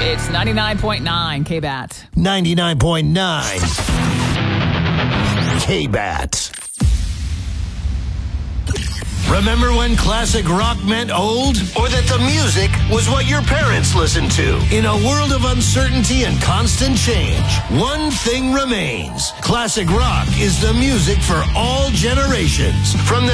It's 99.9 KBAT. 99.9 KBAT. Remember when classic rock meant old? Or that the music was what your parents listened to? In a world of uncertainty and constant change, one thing remains. Classic rock is the music for all generations. From the